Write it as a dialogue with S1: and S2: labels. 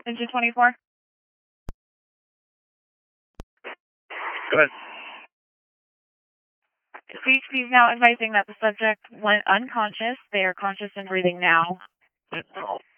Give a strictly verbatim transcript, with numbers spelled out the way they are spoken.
S1: Engine twenty-four.
S2: Go ahead.
S1: C H P is now advising that the subject went unconscious. They are conscious and breathing now.